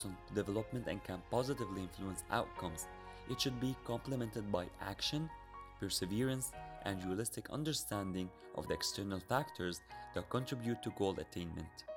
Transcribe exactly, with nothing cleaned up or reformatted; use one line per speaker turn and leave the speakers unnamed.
development and can positively influence outcomes. It should be complemented by action, perseverance, and realistic understanding of the external factors that contribute to goal attainment.